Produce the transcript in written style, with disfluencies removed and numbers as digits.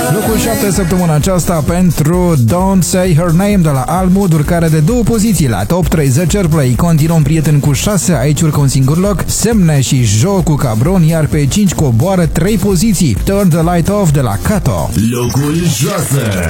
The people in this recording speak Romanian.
Locul 7 săptămâna aceasta pentru Don't Say Her Name de la Almud, urcare de 2 poziții la Top 30 Airplay. Continuăm, prieteni, cu 6, aici urcă un singur loc, Semne și Jo cu Cabron, iar pe 5 coboară 3 poziții, Turn the Light Off de la Kato. Locul 6.